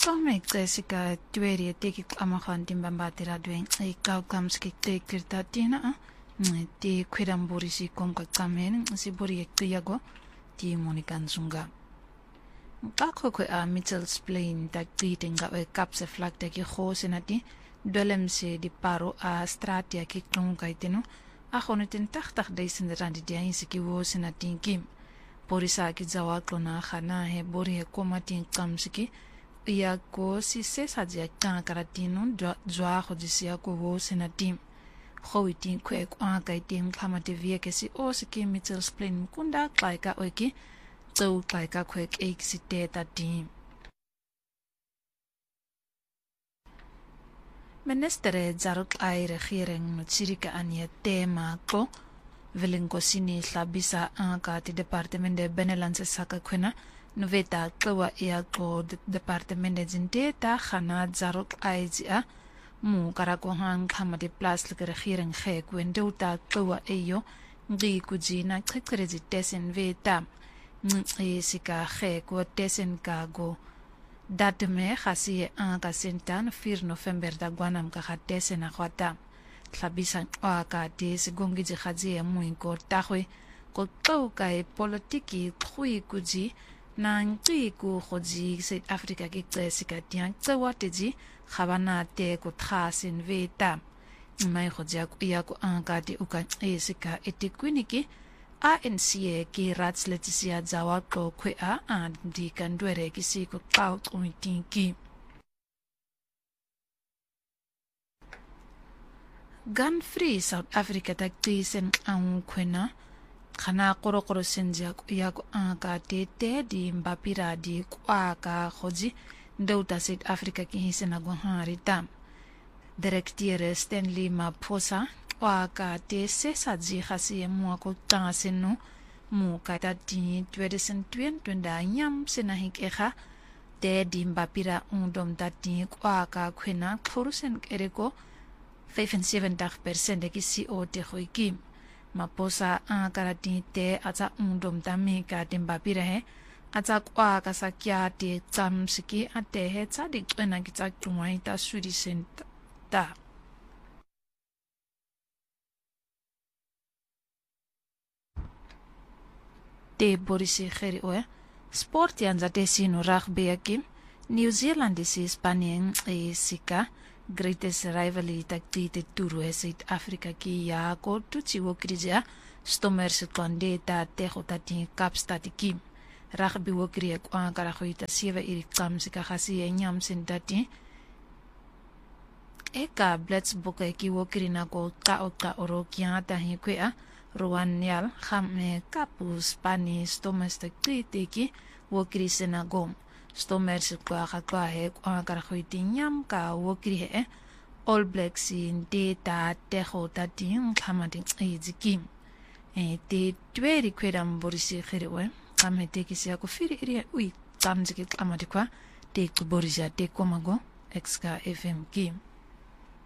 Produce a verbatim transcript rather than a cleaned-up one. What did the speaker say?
Qame Jessica Dweri teki amahan timbambati radwen e kau kamski te kirtatina ti kwiramburi si komka kamen si buri ektiyago ti monikansunga. Kako kwe a Mitchell's Plain tak titinga e kapse flak teki khosenati dolem se di paro a stratia ki klonka itino a khonetin taktak deisen randi dia insiki wo senatin kim. Porisa ki zawa klona khana he bori he komatin kamsiki ia ko si se sadia kan karatino jwa khodisia ko wo senatim khoitin kwe kwa kai tin khamate vie ke si o siki Mitchell's Plain kunda klaika oiki to klaika kwe ek site ta tim Ministere zaruk ai regering nutsirika anie tema ko velinko sini labisa anka ti departement de Benelux saka kwena Noveta klawa ia ko departement de ta khana zaruk aizia mu karako hang khamade plus le regering ge kwendo ta klawa eyo ngi kujina khekrezi tesen veta ngi sika ge ko tesen ka go datme khasi anka sentan vier November da gwanam ka tesen a khwata tlabisan aka des gongi ji khaji mu ko tahwe ko to kai politiki khui kuji nang ti ku khoji South Africa ki tsika tiang tsawateji khabana te ko thasin veta mai khoja ku ya ku anka ti ukan esika etikwiniki A N C ki rats letisia zawa ko kwe a and di kandwere ki si ko kau tuitinki Gun free South Africa tak tisen ang kwena kana koro koro senja ya ko anka tete di mbapira di kwa ka khoji ndauta South Africa ki hisena go harita Directeur Stanley Maposa wa ka te se saji khasi mo ko tasenu mu ka ta di twenty twenty nyam sena hikekha te di mbapira undom ta di kwa ka kwena khorusen ereko fifty-seven percent ki C O te khoiki Maposa a karati te aza undom tami ka timbapira he aza kwa ka sakya te tsamsiki ate he tsadi kwena ki tsak tumai ta suri senta te borisi kheri oe sport yanza te sino rugby akim New Zealand is Spanian e sika greatest rivalry takti te turu e South Africa ki ya ko tuchi wo krija stomers klande ta te khotati kapstati kim rugby wo kriya kwa kara khoita sieva iri kamsika khasi e nyam sentati eka blitzbook e ki wo krina ko ka o ka oro kya ta hi kwea Roanial khame kapu Spanish domestic tiki wo krisena gom Stomers kwa kwa he kwa kara khoiti nyam ka wo kri he All Blacks in data te khota tin khamati iziki e te tweri kwedam borisi khirwe kamete kisia ko firi iri ui tamjiki khamati kwa te borisia te komago exka F M ki